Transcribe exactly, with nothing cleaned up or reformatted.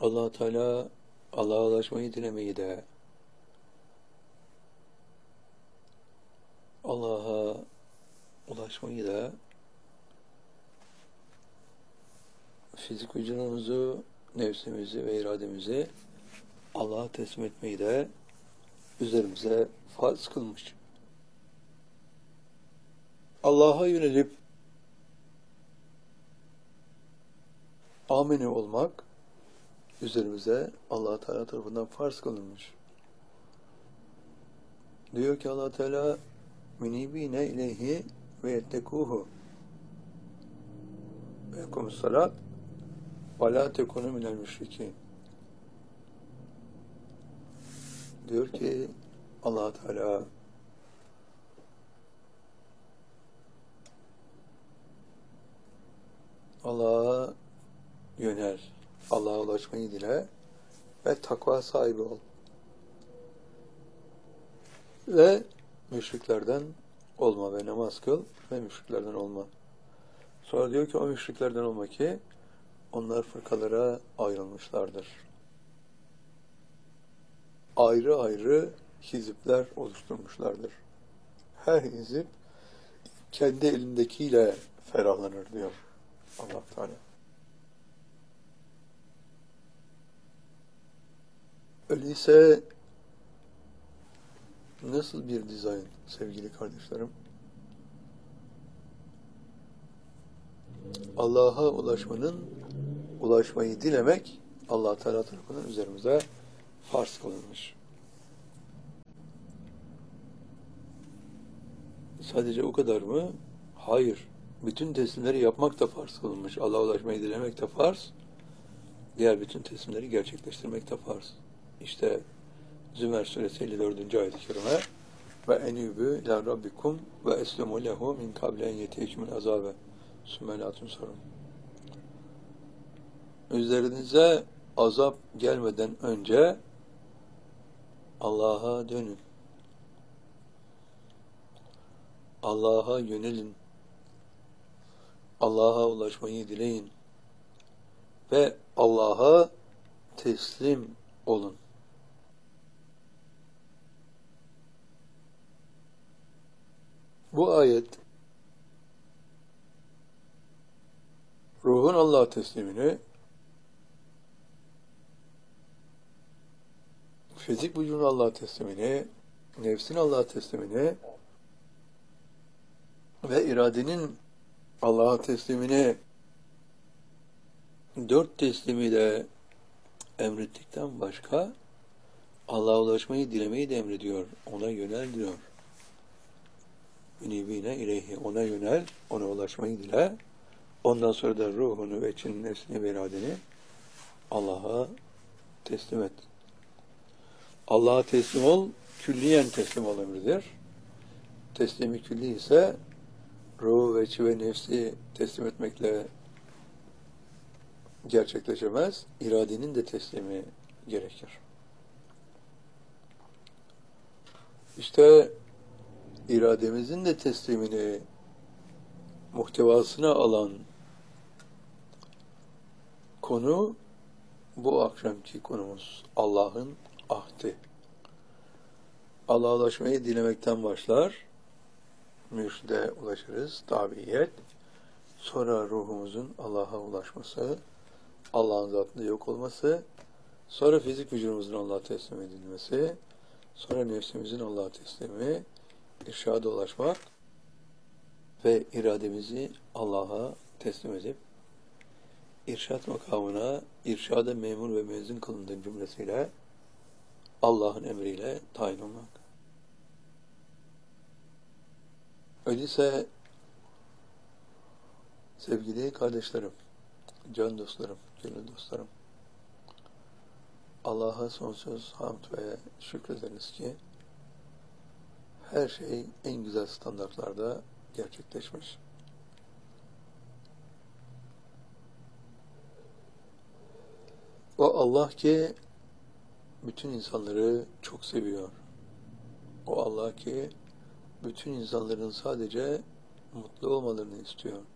Allah Teala Allah'a ulaşmayı dilemeyi de, Allah'a ulaşmayı da, fizik vücudumuzu, nefsimizi ve irademizi Allah'a teslim etmeyi de üzerimize farz kılmış. Allah'a yönelip amine olmak üzerimize Allah Teala tarafından farz kılınmış. Diyor ki Allah Teala münibine ileyhi ve yettekuhu ve yekumus salat ve la tekunu minel müşrikin. Diyor ki Allah Teala Allah'a yönel, Allah'a ulaşmayı dile ve takva sahibi ol. Ve müşriklerden olma ve namaz kıl ve müşriklerden olma. Sonra diyor ki o müşriklerden olma ki onlar fırkalara ayrılmışlardır. Ayrı ayrı hizipler oluşturmuşlardır. Her hizip kendi elindekiyle ferahlanır diyor Allah Teala. Öyleyse nasıl bir dizayn sevgili kardeşlerim? Allah'a ulaşmanın, ulaşmayı dilemek Allah Teala tarafından üzerimize farz kılınmış. Sadece o kadar mı? Hayır. Bütün teslimleri yapmak da farz kılınmış. Allah'a ulaşmayı dilemek de farz. Diğer bütün teslimleri gerçekleştirmek de farz. İşte Zümer suresi elli dördüncü ayet-i kerime ve enübü ila rabbikum ve eslemu lehu min kable en yeteykumul azabe sümmelatun sorun. Üzerinize azap gelmeden önce Allah'a dönün. Allah'a yönelin. Allah'a ulaşmayı dileyin. Ve Allah'a teslim olun. Bu ayet ruhun Allah'a teslimini, fizik vücudun Allah'a teslimini, nefsin Allah'a teslimini ve iradenin Allah'a teslimini dört teslimi de emrettikten başka Allah'a ulaşmayı dilemeyi de emrediyor. Ona yönel diyor. Münibine ileyhi. Ona yönel, ona ulaşmayı dile. Ondan sonra da ruhunu ve için nefsini ve iradeni Allah'a teslim et. Allah'a teslim ol, külliyen teslim ol emridir. Teslimi külli ise ruhu ve içi ve nefsi teslim etmekle gerçekleşemez. İradenin de teslimi gerekir. İşte irademizin de teslimini muhtevasına alan konu bu akşamki konumuz. Allah'ın ahdi. Allah'a ulaşmayı dilemekten başlar. Mürşide ulaşırız. Tabiyet. Sonra ruhumuzun Allah'a ulaşması, Allah'ın zatında yok olması, sonra fizik vücudumuzun Allah'a teslim edilmesi, sonra nefsimizin Allah'a teslimi, irşada ulaşmak ve irademizi Allah'a teslim edip irşat makamına irşada memur ve müezzin kılındığı cümlesiyle Allah'ın emriyle tayin olmak. Öyleyse sevgili kardeşlerim, can dostlarım, gönül dostlarım, Allah'a sonsuz hamd ve şükrederiz ki her şey en güzel standartlarda gerçekleşmiş. O Allah ki bütün insanları çok seviyor. O Allah ki bütün insanların sadece mutlu olmalarını istiyor.